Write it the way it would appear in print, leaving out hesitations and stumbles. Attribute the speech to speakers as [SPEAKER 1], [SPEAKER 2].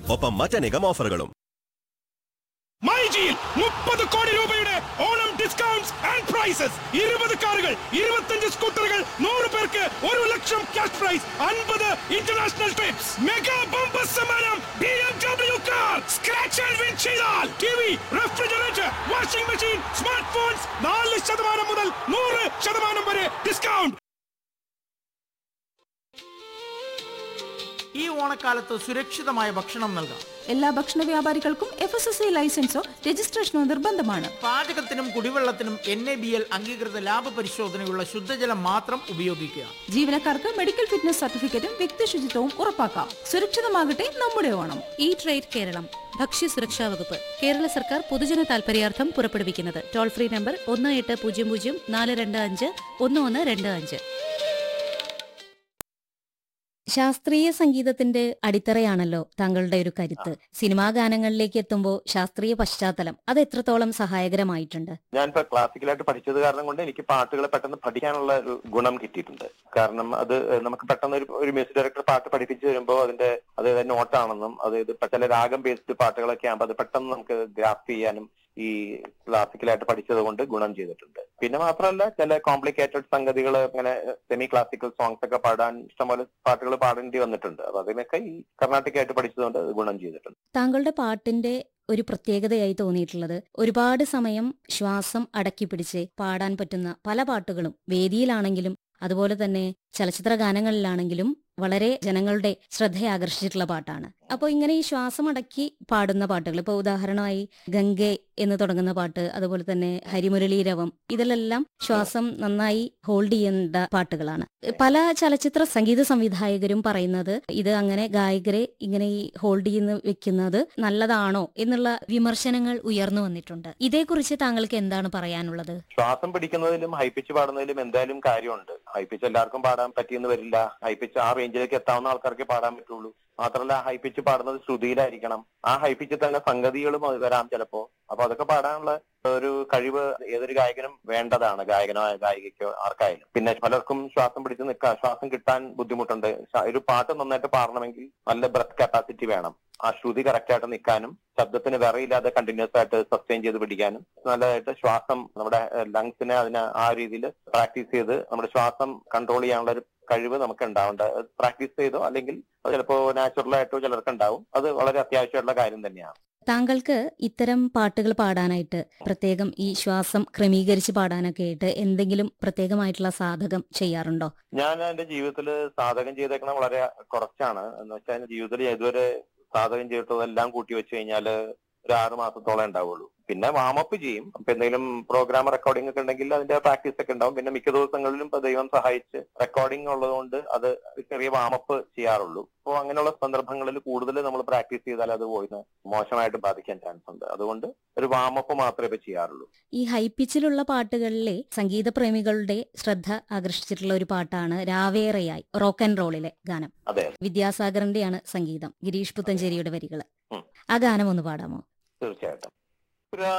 [SPEAKER 1] ഒപ്പം മറ്റനേകം ഓഫറുകളും.
[SPEAKER 2] മൈജിയിൽ 30 കോടി രൂപയുടെ ഓണം ഡിസ്കൗണ്ട്സ് ആൻഡ് പ്രൈസസ്. 20 കാറുകൾ, 25 സ്കൂട്ടറുകൾ, 100 പേർക്ക് 1 ലക്ഷം cash prize, 50 international TRIPS, mega bumper സമ്മാനം BMW car. Scratch and win ചെയ്താൽ TV, refrigerator, washing machine, smart phones 4% മുതൽ 100% വരെ ഡിസ്കൗണ്ട്.
[SPEAKER 3] ഈ ഓണക്കാലത്ത് സുരക്ഷിതമായ ഭക്ഷണം നൽകാം.
[SPEAKER 4] എല്ലാ ഭക്ഷണ വ്യാപാരികൾക്കും FSSAI ലൈസൻസോ രജിസ്ട്രേഷനോ നിർബന്ധമാണ്.
[SPEAKER 3] പാചകത്തിനും കുടിവെള്ളത്തിനും NABL അംഗീകൃത ലാഭ പരിശോധനയുള്ള ശുദ്ധജലം മാത്രം ഉപയോഗിക്കുക.
[SPEAKER 4] ജീവനക്കാർക്ക് മെഡിക്കൽ ഫിറ്റ്നസ് സർട്ടിഫിക്കറ്റും വ്യക്തി ശുചിത്വവും ഉറപ്പാക്കാം. സുരക്ഷിതമാകട്ടെ നമ്മുടെ ഓണം.
[SPEAKER 5] ട്രേഡ് കേരളം, ഭക്ഷ്യസുരക്ഷാ വകുപ്പ്, കേരള സർക്കാർ പൊതുജന താൽപര്യാർത്ഥം പുറപ്പെടുവിക്കുന്നത്. Toll free number 1800 425 1125. ശാസ്ത്രീയ സംഗീതത്തിന്റെ അടിത്തറയാണല്ലോ താങ്കളുടെ ഒരു കരുത്ത്. സിനിമാ ഗാനങ്ങളിലേക്ക് എത്തുമ്പോൾ ശാസ്ത്രീയ പശ്ചാത്തലം അത് എത്രത്തോളം സഹായകരമായിട്ടുണ്ട്?
[SPEAKER 6] ഞാനിപ്പോ ക്ലാസിക്കലായിട്ട് പഠിച്ചത് കാരണം കൊണ്ട് എനിക്ക് പാട്ടുകൾ പെട്ടെന്ന് പഠിക്കാനുള്ള ഒരു ഗുണം കിട്ടിയിട്ടുണ്ട്. കാരണം അത് നമുക്ക് പെട്ടെന്ന് ഒരു മ്യൂസിക് ഡയറക്ടർ പാട്ട് പഠിപ്പിച്ചു വരുമ്പോൾ അതിന്റെ അതായത് നോട്ടാണെന്നും അതായത് ചില രാഗം ബേസ്ഡ് പാട്ടുകളൊക്കെ ആകുമ്പോൾ അത് പെട്ടെന്ന് നമുക്ക് ഗ്രാഫ് ചെയ്യാനും ഈ ക്ലാസിക്കലായിട്ട് പഠിച്ചത് കൊണ്ട് ഗുണം ചെയ്തിട്ടുണ്ട്. പിന്നെ മാത്രമല്ല ചില കോംപ്ലിക്കേറ്റഡ് സംഗതികൾ അങ്ങനെ സെമി ക്ലാസിക്കൽ സോങ്സ് ഒക്കെ പാടാൻ ഇഷ്ടംപോലെ പാട്ടുകൾ പാടേണ്ടി വന്നിട്ടുണ്ട്. അപ്പൊ അതിനൊക്കെ ഈ കർണാട്ടിക്കായിട്ട് പഠിച്ചതുകൊണ്ട് അത് ഗുണം ചെയ്തിട്ടുണ്ട്.
[SPEAKER 5] താങ്കളുടെ പാട്ടിന്റെ ഒരു പ്രത്യേകതയായി തോന്നിയിട്ടുള്ളത് ഒരുപാട് സമയം ശ്വാസം അടക്കി പിടിച്ച് പാടാൻ പറ്റുന്ന പല പാട്ടുകളും വേദിയിലാണെങ്കിലും അതുപോലെ തന്നെ ചലച്ചിത്ര ഗാനങ്ങളിലാണെങ്കിലും വളരെ ജനങ്ങളുടെ ശ്രദ്ധയാകർഷിച്ചിട്ടുള്ള പാട്ടാണ്. അപ്പോൾ ഇങ്ങനെ ഈ ശ്വാസം അടക്കി പാടുന്ന പാട്ടുകൾ, ഇപ്പോൾ ഉദാഹരണമായി ഗംഗെ എന്ന് തുടങ്ങുന്ന പാട്ട്, അതുപോലെ തന്നെ ഹരിമുരളീരവം, ഇതിലെല്ലാം ശ്വാസം നന്നായി ഹോൾഡ് ചെയ്യേണ്ട പാട്ടുകളാണ്. പല ചലച്ചിത്ര സംഗീത സംവിധായകരും പറയുന്നത് ഇത് അങ്ങനെ ഗായകരെ ഇങ്ങനെ ഈ ഹോൾഡ് ചെയ്യുന്ന വെക്കുന്നത് നല്ലതാണോ എന്നുള്ള വിമർശനങ്ങൾ ഉയർന്നു വന്നിട്ടുണ്ട്. ഇതേക്കുറിച്ച് താങ്കൾക്ക് എന്താണ് പറയാനുള്ളത്?
[SPEAKER 6] ശ്വാസം പിടിക്കുന്നതിലും ഹൈപ്പിച്ച് പാടുന്നതിലും എന്തായാലും കാര്യമുണ്ട്. ഹൈപ്പിച്ച് എല്ലാവർക്കും പാടാൻ പറ്റിയെന്ന് വരില്ല. ഹൈപ്പിച്ച് ആ റേഞ്ചിലേക്ക് എത്താവുന്ന ആൾക്കാർക്ക് പാടാൻ പറ്റുള്ളൂ. മാത്രമല്ല ഹൈപ്പിച്ച് പാടുന്നത് ശ്രുതിയിലായിരിക്കണം. ആ ഹൈപ്പിച്ച് തന്നെ സംഗതികളും വരാം ചിലപ്പോ. അപ്പൊ അതൊക്കെ പാടാനുള്ള ഒരു കഴിവ് ഏതൊരു ഗായകനും വേണ്ടതാണ്, ഗായകനോ ഗായികയ്ക്കോ ആർക്കായാലും. പിന്നെ പലർക്കും ശ്വാസം പിടിച്ച് നിൽക്കാൻ ശ്വാസം കിട്ടാൻ ബുദ്ധിമുട്ടുണ്ട്. ഒരു പാട്ട് നന്നായിട്ട് പാടണമെങ്കിൽ നല്ല ബ്രത്ത് കപ്പാസിറ്റി വേണം. ആ ശ്രുതി കറക്റ്റ് ആയിട്ട് നിൽക്കാനും ശബ്ദത്തിന് വിറയില്ലാതെ കണ്ടിന്യൂസ് ആയിട്ട് സസ്റ്റെയിൻ ചെയ്ത് പിടിക്കാനും നല്ലതായിട്ട് ശ്വാസം നമ്മുടെ ലങ്സിനെ അതിനെ ആ രീതിയിൽ പ്രാക്ടീസ് ചെയ്ത് നമ്മുടെ ശ്വാസം കൺട്രോൾ ചെയ്യാനുള്ള ഒരു കഴിവ് നമുക്ക് ഉണ്ടാവേണ്ട. പ്രാക്ടീസ് ചെയ്തോ അല്ലെങ്കിൽ ചിലപ്പോ നാച്ചുറൽ ആയിട്ടോ ചിലർക്ക് ഉണ്ടാവും. അത് വളരെ അത്യാവശ്യമുള്ള കാര്യം തന്നെയാണ്.
[SPEAKER 5] താങ്കൾക്ക് ഇത്തരം പാട്ടുകൾ പാടാനായിട്ട് പ്രത്യേകം ഈ ശ്വാസം ക്രമീകരിച്ച് പാടാനൊക്കെ ആയിട്ട് എന്തെങ്കിലും പ്രത്യേകമായിട്ടുള്ള സാധകം ചെയ്യാറുണ്ടോ?
[SPEAKER 6] ഞാൻ എന്റെ ജീവിതത്തിൽ സാധകം ചെയ്തേക്കണം വളരെ കുറച്ചാണ്. എന്ന് വെച്ചാൽ എന്റെ ജീവിതത്തിൽ ഇതുവരെ സാധകം ചെയ്തിട്ടതെല്ലാം കൂട്ടി വെച്ച് കഴിഞ്ഞാല് ഒരു 6 മാസത്തോളം ഉണ്ടാവുള്ളൂ. പിന്നെ വാമപ്പ് ചെയ്യും. അപ്പൊ എന്തെങ്കിലും പ്രോഗ്രാം റെക്കോർഡിംഗ് ഒക്കെ ഉണ്ടെങ്കിൽ അതിന്റെ പ്രാക്ടീസ് ഒക്കെ ഉണ്ടാവും. പിന്നെ മിക്ക ദിവസങ്ങളിലും ഇപ്പൊ ദൈവം സഹായിച്ച് റെക്കോർഡിംഗ് ഉള്ളതുകൊണ്ട് അത് ചെറിയ വാമപ്പ് ചെയ്യാറുള്ളൂ. അപ്പോൾ അങ്ങനെയുള്ള സന്ദർഭങ്ങളിൽ കൂടുതൽ നമ്മൾ പ്രാക്ടീസ് ചെയ്താൽ അത് വോയിസിനെ മോശമായിട്ട് ബാധിക്കാൻ ചാൻസ് ഉണ്ട്. അതുകൊണ്ട് ഒരു വാമപ്പ് മാത്രമേ ഇപ്പൊ ചെയ്യാറുള്ളൂ.
[SPEAKER 5] ഈ ഹൈപ്പിച്ചിലുള്ള പാട്ടുകളിലെ സംഗീത പ്രേമികളുടെ ശ്രദ്ധ ആകർഷിച്ചിട്ടുള്ള ഒരു പാട്ടാണ് രാവേറെയായി, റോക്ക് ആൻഡ് റോളിലെ ഗാനം.
[SPEAKER 6] അതെ,
[SPEAKER 5] വിദ്യാസാഗറിന്റെയാണ് സംഗീതം, ഗിരീഷ് പുത്തഞ്ചേരിയുടെ വരികൾ. ആ ഗാനം ഒന്ന് പാടാമോ?
[SPEAKER 6] തീർച്ചയായിട്ടും.